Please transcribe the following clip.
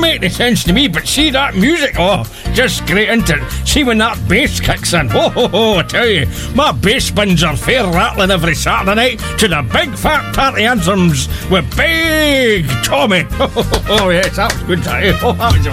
doesn't make any sense to me, but see that music, oh, just great, isn't it? See when that bass kicks in, I tell you, my bass spins are fair rattling every Saturday night to the big fat party anthems with Big Tommy. Oh yes, that was good, that was